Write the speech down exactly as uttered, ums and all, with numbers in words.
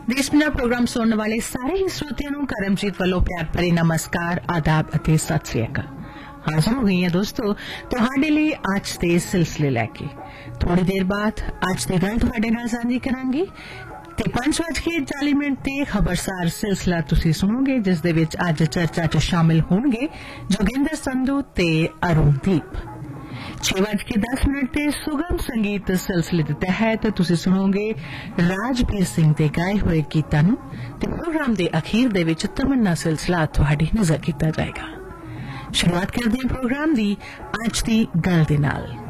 देश पंजाब प्रोग्राम सुनने वाले सारे ही श्रोतियों को करमजीत वालों प्यार भरे नमस्कार, आदाब अते सत श्री अकाल। हाजिर हो गई है दोस्तों तुहाडे लिए आज दे सिलसिले लैके। थोड़ी देर बाद आज दी गल तुहाडे नाल सांझी करांगी ते पांच बज के चाली मिनट ते खबरसार सिलसिला तुसी सुनोगे, जिस दे विच अज चर्चा च शामिल होंगे जोगिंदर संधू ते अरुणदीप। छे बज के दस मिनट ते सुगम संगीत सिलसिले के तहत तुसी सुनोगे राजवीर सिंह दे गाए हुए गीतां नूं ते प्रोग्राम दे अखीर दे विच तमन्ना सिलसिला तुहाडी नजर कीता जाएगा। शुरुआत करदे हां प्रोग्राम दी अज दी गल दे नाल।